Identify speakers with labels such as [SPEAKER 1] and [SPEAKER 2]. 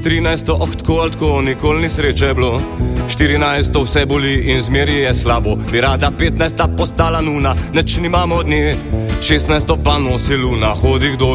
[SPEAKER 1] 13. tako ali tako, nikoli ni sreče bilo. 14. vse boli in zmeri je slabo. Bi rada 15. postala nuna, neč nimamo od nje. 16. pa nosi luna, hodi kdo